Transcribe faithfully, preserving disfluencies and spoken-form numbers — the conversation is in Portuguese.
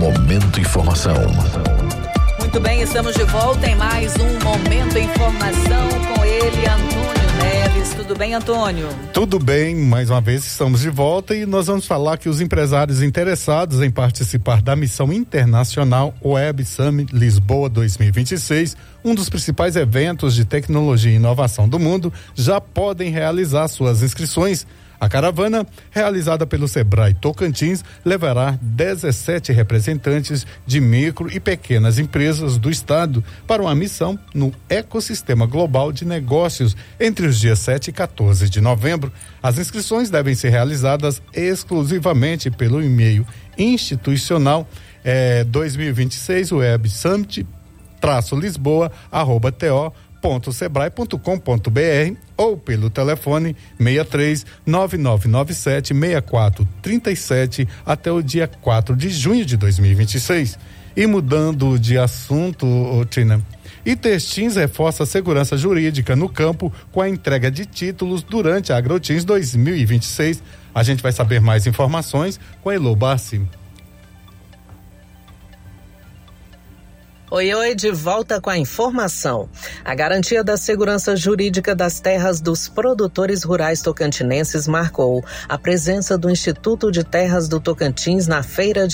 Momento Informação. Muito bem, estamos de volta em mais um Momento Informação com ele, Antônio Neves. Tudo bem, Antônio? Tudo bem, mais uma vez estamos de volta e nós vamos falar que os empresários interessados em participar da missão internacional Web Summit Lisboa dois mil e vinte e seis, um dos principais eventos de tecnologia e inovação do mundo, já podem realizar suas inscrições. A caravana, realizada pelo Sebrae Tocantins, levará dezessete representantes de micro e pequenas empresas do estado para uma missão no ecossistema global de negócios entre os dias sete e quatorze de novembro. As inscrições devem ser realizadas exclusivamente pelo e-mail institucional eh, dois mil e vinte e seis Web Summit traço Lisboa arroba to ponto sebrae ponto com ponto br ou pelo telefone seis três nove nove nove sete seis quatro três sete até o dia quatro de junho de dois mil e vinte e seis. E mudando de assunto, Tina, Interteams reforça a segurança jurídica no campo com a entrega de títulos durante a AgroTeams dois mil e vinte e seis. A gente vai saber mais informações com a Elô Bassi. Oi, oi, de volta com a informação. A garantia da segurança jurídica das terras dos produtores rurais tocantinenses marcou a presença do Instituto de Terras do Tocantins na Feira de